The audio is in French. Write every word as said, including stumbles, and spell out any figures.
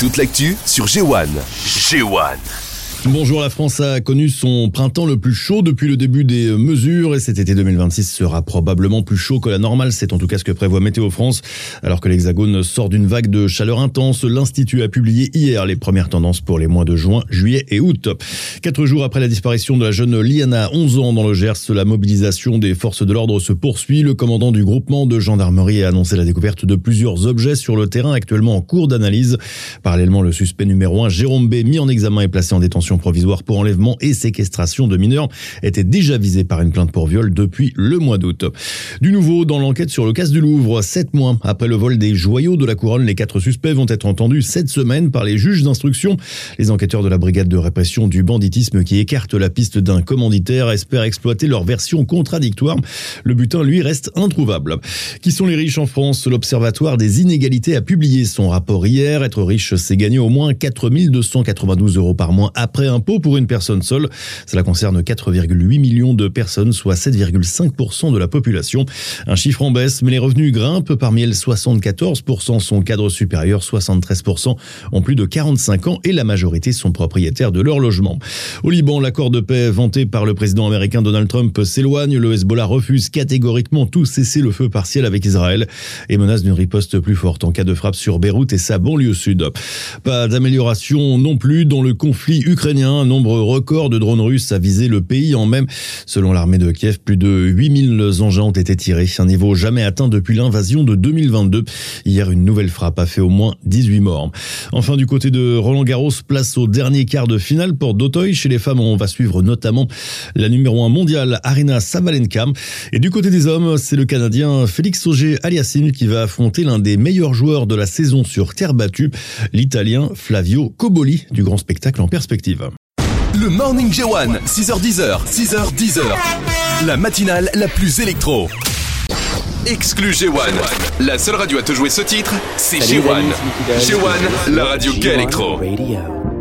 Toute l'actu sur G un. G un. Bonjour, la France a connu son printemps le plus chaud depuis le début des mesures et cet été deux mille vingt-six sera probablement plus chaud que la normale. C'est en tout cas ce que prévoit Météo France. Alors que l'Hexagone sort d'une vague de chaleur intense, l'Institut a publié hier les premières tendances pour les mois de juin, juillet et août. Quatre jours après la disparition de la jeune Liana, onze ans dans le Gers, la mobilisation des forces de l'ordre se poursuit. Le commandant du groupement de gendarmerie a annoncé la découverte de plusieurs objets sur le terrain actuellement en cours d'analyse. Parallèlement, le suspect numéro un, Jérôme B, mis en examen et placé en détention provisoire pour enlèvement et séquestration de mineurs, était déjà visé par une plainte pour viol depuis le mois d'août. Du nouveau dans l'enquête sur le casse du Louvre, sept mois après le vol des joyaux de la couronne, les quatre suspects vont être entendus cette semaine par les juges d'instruction. Les enquêteurs de la brigade de répression du banditisme qui écarte la piste d'un commanditaire espèrent exploiter leur version contradictoire. Le butin, lui, reste introuvable. Qui sont les riches en France? L'Observatoire des inégalités a publié son rapport hier. Être riche, c'est gagner au moins quatre mille deux cent quatre-vingt-douze euros par mois après impôt pour une personne seule. Cela concerne quatre virgule huit millions de personnes, soit sept virgule cinq pour cent de la population. Un chiffre en baisse, mais les revenus grimpent. Parmi elles, soixante-quatorze pour cent sont cadres supérieurs, soixante-treize pour cent ont plus de quarante-cinq ans et la majorité sont propriétaires de leur logement. Au Liban, l'accord de paix vanté par le président américain Donald Trump s'éloigne. Le Hezbollah refuse catégoriquement tout cessez-le-feu partiel avec Israël et menace d'une riposte plus forte en cas de frappe sur Beyrouth et sa banlieue sud. Pas d'amélioration non plus dans le conflit ukrainien. Un nombre record de drones russes a visé le pays en même. Selon l'armée de Kiev, plus de huit mille engins ont été tirés, un niveau jamais atteint depuis l'invasion de deux mille vingt-deux. Hier, une nouvelle frappe a fait au moins dix-huit morts. Enfin, du côté de Roland Garros, place au dernier quart de finale pour d'Auteuil. Chez les femmes, on va suivre notamment la numéro un mondiale, Aryna Sabalenka. Et du côté des hommes, c'est le Canadien Félix Auger-Aliassime qui va affronter l'un des meilleurs joueurs de la saison sur terre battue, l'Italien Flavio Cobolli, du grand spectacle en perspective. Le Morning G un, six heures dix, six heures dix. La matinale la plus électro. Exclu G un. La seule radio à te jouer ce titre, c'est G un. G un, la radio gay électro.